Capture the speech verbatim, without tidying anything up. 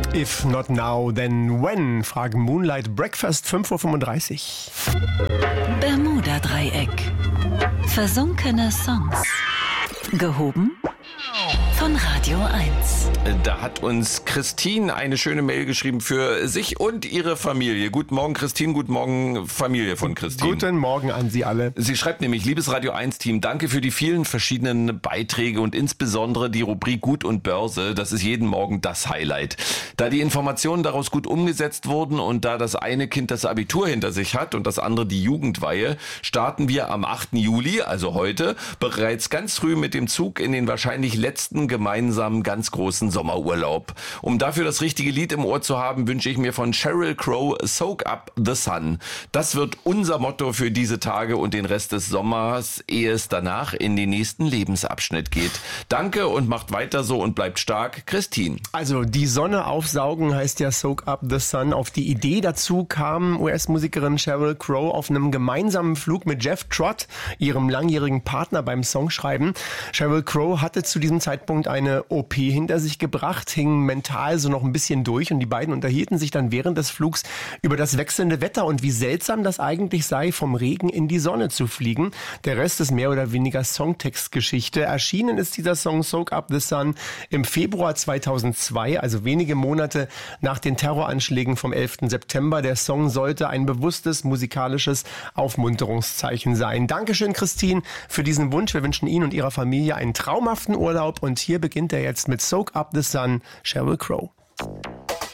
If not now, then when? Fragen Moonlight Breakfast, fünf Uhr fünfunddreißig. Bermuda-Dreieck. Versunkene Songs. Gehoben von Radio eins. Da hat uns Christine eine schöne Mail geschrieben für sich und ihre Familie. Guten Morgen Christine, guten Morgen Familie von Christine. Guten Morgen an Sie alle. Sie schreibt nämlich, liebes Radio eins Team, danke für die vielen verschiedenen Beiträge und insbesondere die Rubrik Gut und Börse. Das ist jeden Morgen das Highlight. Da die Informationen daraus gut umgesetzt wurden und da das eine Kind das Abitur hinter sich hat und das andere die Jugendweihe, starten wir am achten Juli, also heute, bereits ganz früh mit dem Zug in den wahrscheinlich letzten gemeinsamen ganz großen Sommerurlaub. Um dafür das richtige Lied im Ohr zu haben, wünsche ich mir von Sheryl Crow Soak Up the Sun. Das wird unser Motto für diese Tage und den Rest des Sommers, ehe es danach in den nächsten Lebensabschnitt geht. Danke und macht weiter so und bleibt stark, Christine. Also die Sonne aufsaugen heißt ja Soak Up the Sun. Auf die Idee dazu kam U S-Musikerin Sheryl Crow auf einem gemeinsamen Flug mit Jeff Trott, ihrem langjährigen Partner beim Songschreiben. Sheryl Crow hatte zu diesem Zeitpunkt eine O P hinter sich gebracht, hing mental so noch ein bisschen durch und die beiden unterhielten sich dann während des Flugs über das wechselnde Wetter und wie seltsam das eigentlich sei, vom Regen in die Sonne zu fliegen. Der Rest ist mehr oder weniger Songtextgeschichte. Erschienen ist dieser Song Soak Up the Sun im Februar zweitausendzwei, also wenige Monate nach den Terroranschlägen vom elften September. Der Song sollte ein bewusstes musikalisches Aufmunterungszeichen sein. Dankeschön, Christine, für diesen Wunsch. Wir wünschen Ihnen und Ihrer Familie einen traumhaften Urlaub und hier beginnt er jetzt mit Soak Up the Sun, Sheryl Crow.